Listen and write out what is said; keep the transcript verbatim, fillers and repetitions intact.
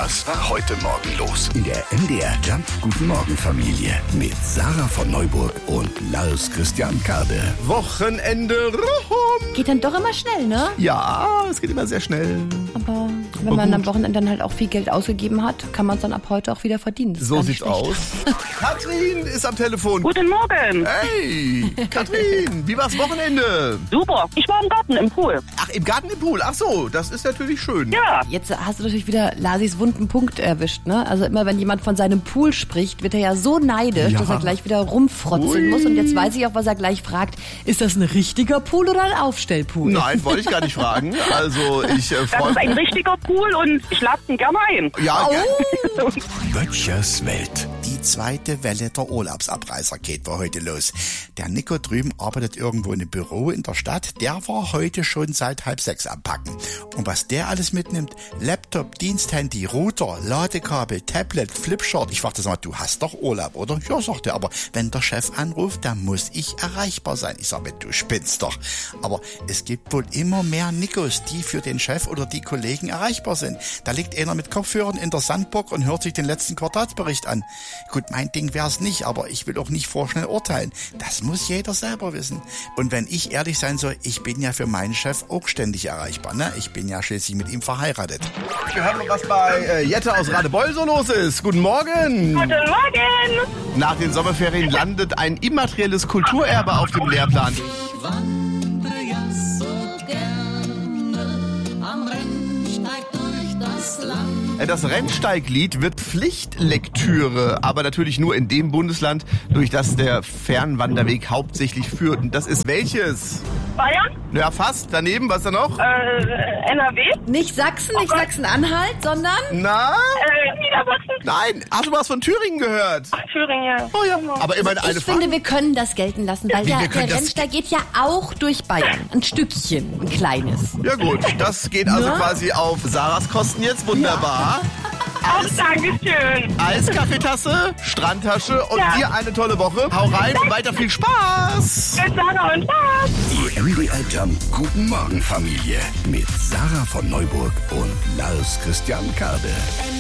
Was war heute Morgen los? In der M D R Jump Guten Morgen Familie mit Sarah von Neuburg und Lars Christian Kade. Wochenende rum. Geht dann doch immer schnell, ne? Ja, es geht immer sehr schnell. Aber wenn man am Wochenende dann halt auch viel Geld ausgegeben hat, kann man es dann ab heute auch wieder verdienen. Das ist So gar nicht sieht's schlecht. aus. Katrin ist am Telefon. Guten Morgen. Hey, Katrin, wie war's Wochenende? Super. Ich war im Garten, im Pool. Ach, im Garten im Pool. Ach so, das ist natürlich schön. Ja. Jetzt hast du natürlich wieder Lasis wunden Punkt erwischt, ne? Also immer wenn jemand von seinem Pool spricht, wird er ja so neidisch, Ja. dass er gleich wieder rumfrotzeln Ui. muss. Und jetzt weiß ich auch, was er gleich fragt. Ist das ein richtiger Pool oder ein Aufstellpool? Nein, wollte ich gar nicht fragen. Also ich äh, Das freue ist ein mich. richtiger Pool und ich lade ihn gerne ein. Ja, Oh. Böttchers Welt. Die zweite Welle der Urlaubsabreißer geht wohl heute los. Der Nico drüben arbeitet irgendwo in einem Büro in der Stadt. Der war heute schon seit halb sechs am Packen. Und was der alles mitnimmt, Laptop, Diensthandy, Router, Ladekabel, Tablet, Flipchart. Ich fragte, sag mal, du hast doch Urlaub, oder? Ja, sagt er, aber wenn der Chef anruft, dann muss ich erreichbar sein. Ich sage, du spinnst doch. Aber es gibt wohl immer mehr Nikos, die für den Chef oder die Kollegen erreichbar sind. Da liegt einer mit Kopfhörern in der Sandburg und hört sich den letzten Quartalsbericht an. Gut, mein Ding wär's nicht, aber ich will auch nicht vorschnell urteilen. Das muss jeder selber wissen. Und wenn ich ehrlich sein soll, ich bin ja für meinen Chef auch ständig erreichbar, ne? Ich bin ja schließlich mit ihm verheiratet. wir hören mal, was bei äh, Jette aus Radebeul so los ist. Guten Morgen. Guten Morgen. Nach den Sommerferien landet ein immaterielles Kulturerbe auf dem Lehrplan. Wandere ja so gerne am Rennsteig durch das Land. Das Rennsteiglied wird Pflichtlektüre, aber natürlich nur in dem Bundesland, durch das der Fernwanderweg hauptsächlich führt. Und das ist welches? Bayern? Ja, fast. Daneben, was da noch? Äh, N R W? Nicht Sachsen, nicht Sachsen-Anhalt, sondern... Na? Äh, Niedersachsen? Nein. Hast du was von Thüringen gehört? Thüringen, ja. Oh ja. Aber immerhin eine Ich finde, Frage. wir können das gelten lassen, weil Wie, der, wir können der das- Rennsteig geht ja auch durch Bayern. Ein Stückchen, ein kleines. Ja gut, das geht also Ne? quasi auf Sarahs Kosten jetzt. Wunderbar. Ach, Dankeschön. Eis, Kaffeetasse, Strandtasche und Ja. dir eine tolle Woche. Hau rein und weiter viel Spaß. Mit Sarah und Spaß. Die M D R Jump Guten Morgen Familie mit Sarah von Neuburg und Lars Christian Kade.